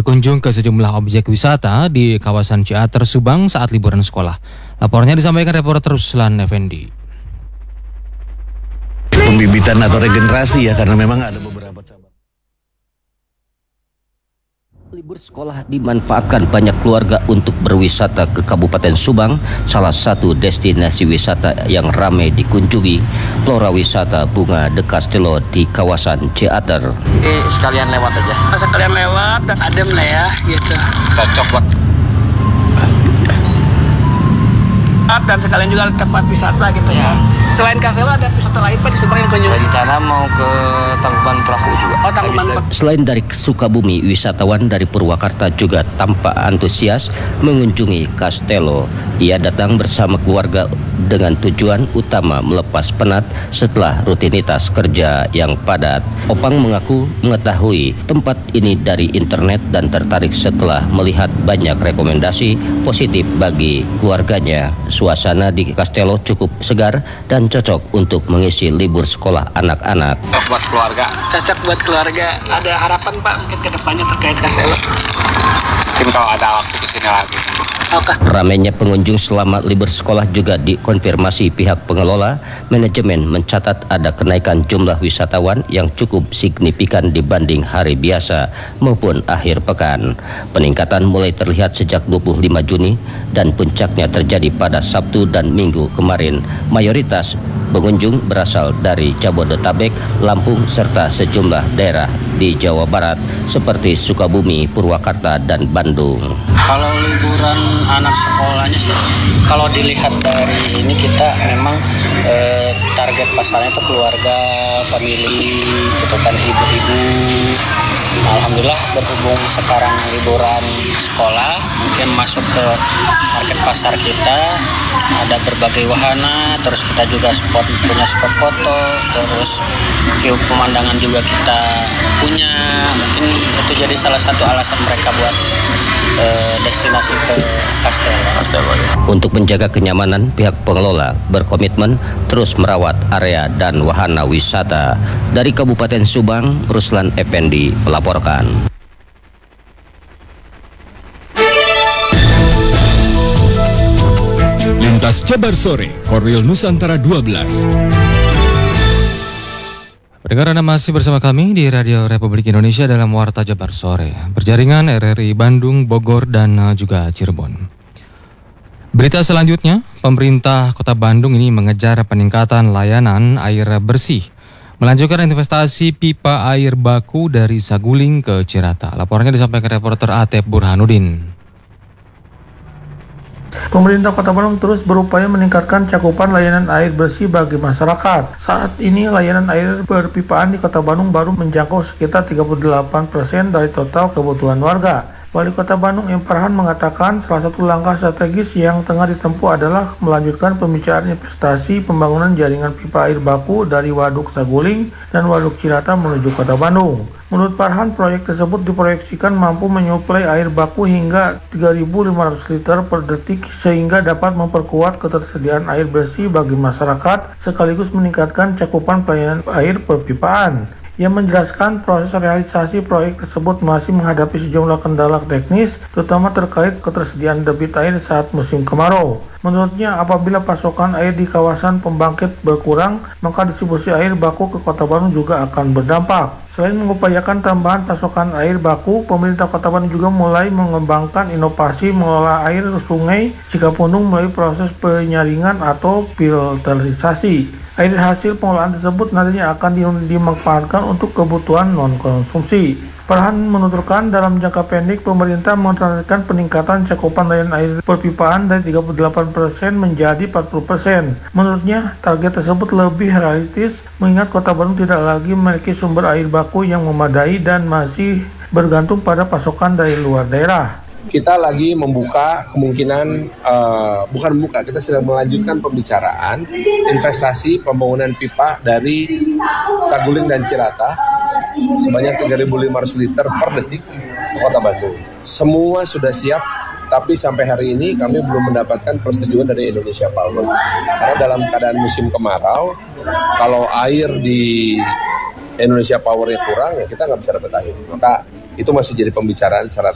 berkunjung ke sejumlah objek wisata di kawasan Ciater, Subang saat liburan sekolah. Lapornya disampaikan reporter Ruslan Effendi. Pembibitan atau regenerasi ya, karena memang ada beberapa cabang. Libur sekolah dimanfaatkan banyak keluarga untuk berwisata ke Kabupaten Subang, salah satu destinasi wisata yang ramai dikunjungi, Flora Wisata Bunga de Castello di kawasan Ciater. Sekalian lewat aja. Sekalian lewat dan adem lah ya, gitu. Cocok buat. Dan sekalian juga tempat wisata gitu ya. Selain Castello ada wisata lain Pak di Subang yang kunjungi? Rencana mau ke Tangkuban Perahu juga. Oh, Tangkuban Perahu. Selain dari Sukabumi, wisatawan dari Purwakarta juga tampak antusias mengunjungi Castello. Ia datang bersama keluarga dengan tujuan utama melepas penat setelah rutinitas kerja yang padat. Opang mengaku mengetahui tempat ini dari internet dan tertarik setelah melihat banyak rekomendasi positif bagi keluarganya. Suasana di Castello cukup segar dan cocok untuk mengisi libur sekolah anak-anak. Cocok buat keluarga. Cocok buat keluarga. Ada harapan Pak mungkin ke depannya terkait Castello? Mungkin kalau ada waktu kesini lagi. Ramainya pengunjung selama libur sekolah juga dikonfirmasi pihak pengelola. Manajemen mencatat ada kenaikan jumlah wisatawan yang cukup signifikan dibanding hari biasa maupun akhir pekan. Peningkatan mulai terlihat sejak 25 Juni dan puncaknya terjadi pada Sabtu dan Minggu kemarin. Mayoritas pengunjung berasal dari Jabodetabek, Lampung, serta sejumlah daerah di Jawa Barat seperti Sukabumi, Purwakarta, dan Bandung. Kalau liburan anak sekolahnya sih, kalau dilihat dari ini kita memang target pasarnya itu keluarga, family, gitu kan, ibu-ibu. Alhamdulillah berhubung sekarang liburan sekolah, mungkin masuk ke market pasar kita, ada berbagai wahana, terus kita juga punya spot foto, terus view pemandangan juga kita punya. Mungkin itu jadi salah satu alasan mereka buat destinasi ke Castello. Untuk menjaga kenyamanan, pihak pengelola berkomitmen terus merawat area dan wahana wisata. Dari Kabupaten Subang, Ruslan Effendi melaporkan. Lintas Jabar Sore, Korwil Nusantara 12. Pendengar, Anda masih bersama kami di Radio Republik Indonesia dalam Warta Jabar Sore, berjaringan RRI Bandung, Bogor, dan juga Cirebon. Berita selanjutnya, pemerintah Kota Bandung ini mengejar peningkatan layanan air bersih, melanjutkan investasi pipa air baku dari Saguling ke Cirata. Laporannya disampaikan reporter Atep Burhanuddin. Pemerintah Kota Bandung terus berupaya meningkatkan cakupan layanan air bersih bagi masyarakat. Saat ini layanan air perpipaan di Kota Bandung baru menjangkau sekitar 38% dari total kebutuhan warga. Wali Kota Bandung M. Farhan mengatakan salah satu langkah strategis yang tengah ditempuh adalah melanjutkan pembicaraan investasi pembangunan jaringan pipa air baku dari Waduk Saguling dan Waduk Cirata menuju Kota Bandung. Menurut Farhan, proyek tersebut diproyeksikan mampu menyuplai air baku hingga 3.500 liter per detik sehingga dapat memperkuat ketersediaan air bersih bagi masyarakat sekaligus meningkatkan cakupan pelayanan air perpipaan. Ia menjelaskan proses realisasi proyek tersebut masih menghadapi sejumlah kendala teknis, terutama terkait ketersediaan debit air saat musim kemarau. Menurutnya, apabila pasokan air di kawasan pembangkit berkurang, maka distribusi air baku ke Kota Bandung juga akan berdampak. Selain mengupayakan tambahan pasokan air baku, pemerintah Kota Bandung juga mulai mengembangkan inovasi mengelola air sungai Cikapundung melalui proses penyaringan atau filterisasi. Air hasil pengolahan tersebut nantinya akan dimanfaatkan untuk kebutuhan non-konsumsi. Farhan menuturkan dalam jangka pendek pemerintah menargetkan peningkatan cakupan layanan air perpipaan dari 38% menjadi 40%. Menurutnya, target tersebut lebih realistis mengingat Kota Bandung tidak lagi memiliki sumber air baku yang memadai dan masih bergantung pada pasokan dari luar daerah. Kita lagi membuka kemungkinan, kita sedang melanjutkan pembicaraan investasi pembangunan pipa dari Saguling dan Cirata sebanyak 3.500 liter per detik ke Kota Bandung. Semua sudah siap, tapi sampai hari ini kami belum mendapatkan persetujuan dari Indonesia Power. Karena dalam keadaan musim kemarau, kalau air di Indonesia Power-nya kurang, ya kita nggak bisa dapat air. Maka itu masih jadi pembicaraan secara